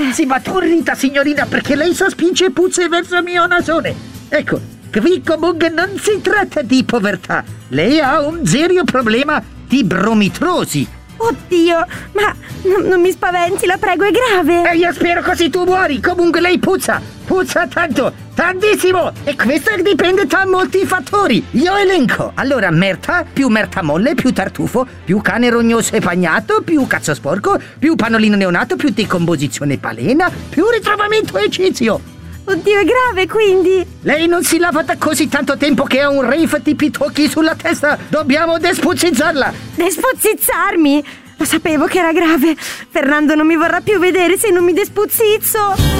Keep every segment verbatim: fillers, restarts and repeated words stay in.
Sì, ma turrita, signorina, perché lei sospinge puzze verso il mio nasone. Ecco, qui comunque non si tratta di povertà. Lei ha un serio problema di bromitrosi. Oddio, ma n- non mi spaventi, la prego, è grave. E io spero così tu muori. Comunque lei puzza, puzza tanto, tantissimo. E questo dipende da molti fattori. Io elenco. Allora, merta, più merta molle, più tartufo, più cane rognoso e bagnato, più cazzo sporco, più pannolino neonato, più decomposizione balena, più ritrovamento egizio. Oddio, è grave, quindi. Lei non si lava da così tanto tempo che ha un rave di pitocchi sulla testa. Dobbiamo despuzzizzarla. Despuzzizzarmi? Lo sapevo che era grave. Fernando non mi vorrà più vedere se non mi despuzzizzo.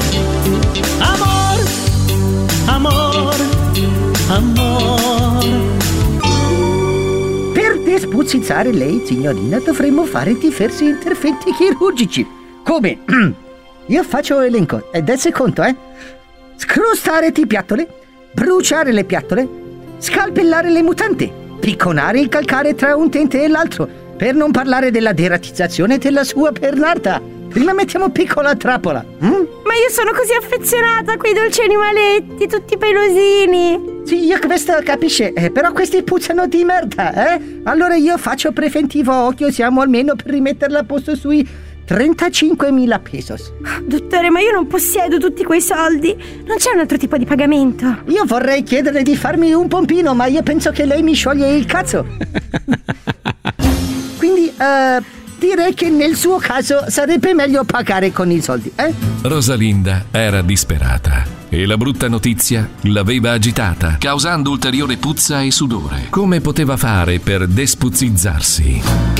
Amor, amor, amor. Per despuzzizzare lei, signorina, dovremmo fare diversi interventi chirurgici. Come? Io faccio elenco. E del secondo, eh? Scrostare di piattole, bruciare le piattole, scalpellare le mutande, picconare il calcare tra un utente e l'altro, per non parlare della deratizzazione della sua pernarda. Prima mettiamo piccola trappola. Mm? Ma io sono così affezionata a quei dolci animaletti, tutti pelosini. Sì, io questo capisce, eh, però questi puzzano di merda, eh? Allora io faccio preventivo occhio, siamo almeno per rimetterla a posto sui trentacinquemila pesos. Dottore, ma io non possiedo tutti quei soldi. Non c'è un altro tipo di pagamento? Io vorrei chiederle di farmi un pompino, ma io penso che lei mi scioglie il cazzo. Quindi, uh, direi che nel suo caso sarebbe meglio pagare con i soldi, eh? Rosalinda era disperata e la brutta notizia l'aveva agitata, causando ulteriore puzza e sudore. Come poteva fare per despuzzizzarsi?